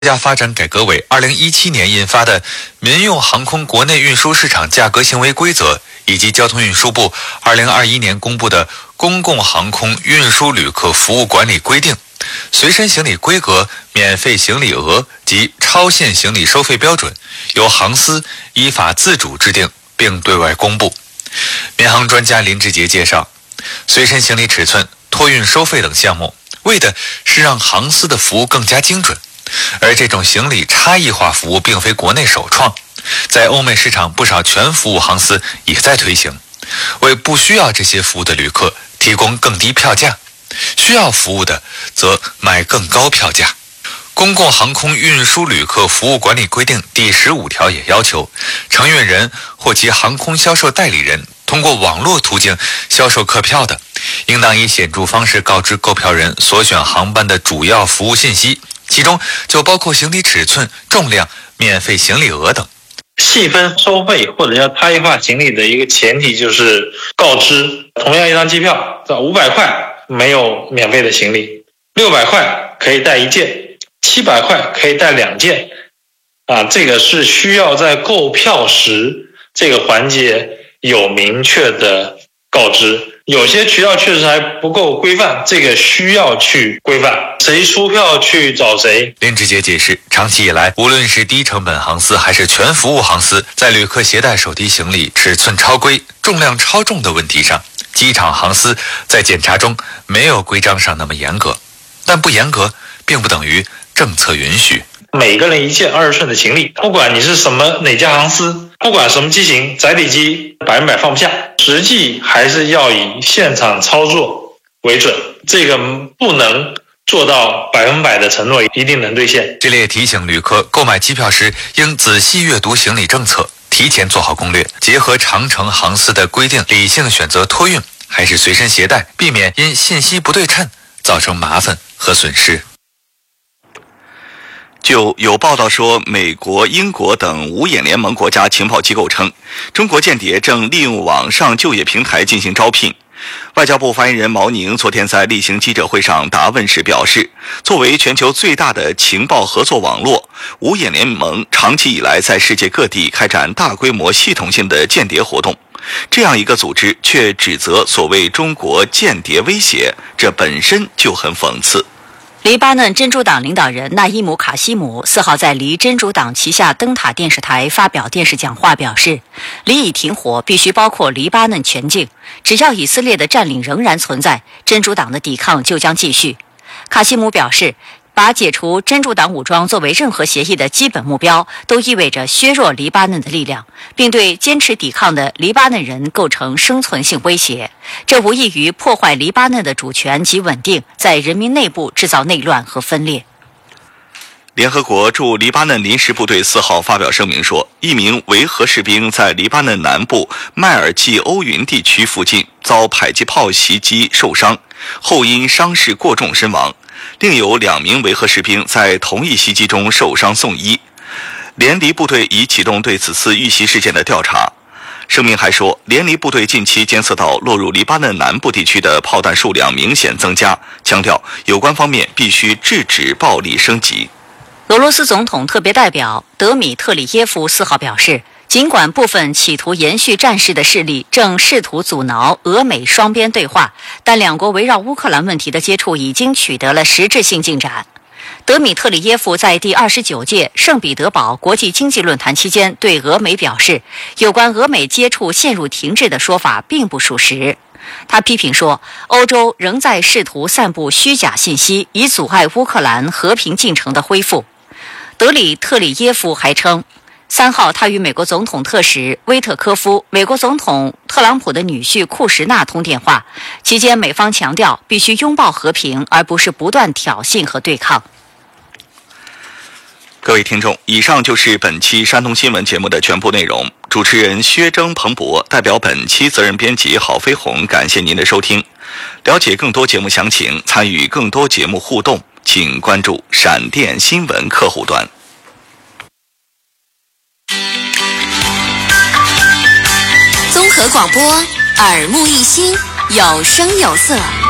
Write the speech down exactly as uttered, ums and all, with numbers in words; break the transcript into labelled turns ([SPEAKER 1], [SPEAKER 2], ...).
[SPEAKER 1] 国家发展改革委二零一七年印发的《民用航空国内运输市场价格行为规则》，以及交通运输部二零二一年公布的《公共航空运输旅客服务管理规定》，随身行李规格、免费行李额及超限行李收费标准，由航司依法自主制定并对外公布。民航专家林志杰介绍，随身行李尺寸、托运收费等项目，为的是让航司的服务更加精准。而这种行李差异化服务并非国内首创，在欧美市场不少全服务航司也在推行，为不需要这些服务的旅客提供更低票价，需要服务的则买更高票价。公共航空运输旅客服务管理规定第十五条也要求，承运人或其航空销售代理人通过网络途径销售客票的，应当以显著方式告知购票人所选航班的主要服务信息，其中就包括行李尺寸、重量、免费行李额等。
[SPEAKER 2] 细分收费或者叫差异化行李的一个前提就是告知，同样一张机票，五百块没有免费的行李，六百块可以带一件，七百块可以带两件，啊，这个是需要在购票时这个环节有明确的告知。有些渠道确实还不够规范，这个需要去规范，谁出票去找谁。
[SPEAKER 1] 林志杰解释，长期以来，无论是低成本航司还是全服务航司，在旅客携带手提行李尺寸超规、重量超重的问题上，机场航司在检查中没有规章上那么严格，但不严格并不等于政策允许。
[SPEAKER 2] 每个人一件二十寸的行李，不管你是什么哪家航司，不管什么机型，载体机百分百放不下，实际还是要以现场操作为准，这个不能做到百分百的承诺一定能兑现。
[SPEAKER 1] 这里也提醒旅客，购买机票时应仔细阅读行李政策，提前做好攻略，结合长程航司的规定，理性选择托运还是随身携带，避免因信息不对称造成麻烦和损失。
[SPEAKER 3] 就有报道说，美国、英国等五眼联盟国家情报机构称，中国间谍正利用网上就业平台进行招聘。外交部发言人毛宁昨天在例行记者会上答问时表示，作为全球最大的情报合作网络，五眼联盟长期以来在世界各地开展大规模系统性的间谍活动，这样一个组织却指责所谓中国间谍威胁，这本身就很讽刺。
[SPEAKER 4] 黎巴嫩真主党领导人纳伊姆·卡西姆四号在离真主党旗下灯塔电视台发表电视讲话，表示离以停火必须包括黎巴嫩全境，只要以色列的占领仍然存在，真主党的抵抗就将继续。卡西姆表示，把解除真主党武装作为任何协议的基本目标，都意味着削弱黎巴嫩的力量，并对坚持抵抗的黎巴嫩人构成生存性威胁。这无异于破坏黎巴嫩的主权及稳定，在人民内部制造内乱和分裂。
[SPEAKER 3] 联合国驻黎巴嫩临时部队四号发表声明说，一名维和士兵在黎巴嫩南部麦尔济欧云地区附近遭迫击炮袭击受伤，后因伤势过重身亡。另有两名维和士兵在同一袭击中受伤送医。联黎部队已启动对此次遇袭事件的调查。声明还说，联黎部队近期监测到落入黎巴嫩南部地区的炮弹数量明显增加，强调有关方面必须制止暴力升级。
[SPEAKER 4] 俄罗斯总统特别代表德米特里耶夫四号表示，尽管部分企图延续战事的势力正试图阻挠俄美双边对话，但两国围绕乌克兰问题的接触已经取得了实质性进展。德米特里耶夫在第二十九届圣彼得堡国际经济论坛期间对俄美表示，有关俄美接触陷入停滞的说法并不属实。他批评说，欧洲仍在试图散布虚假信息，以阻碍乌克兰和平进程的恢复。德里特里耶夫还称，三号他与美国总统特使威特科夫、美国总统特朗普的女婿库什纳通电话，期间美方强调必须拥抱和平，而不是不断挑衅和对抗。
[SPEAKER 3] 各位听众，以上就是本期山东新闻节目的全部内容。主持人薛征、彭博，代表本期责任编辑郝飞鸿，感谢您的收听。了解更多节目详情，参与更多节目互动，请关注闪电新闻客户端。
[SPEAKER 5] 综合广播，耳目一新，有声有色。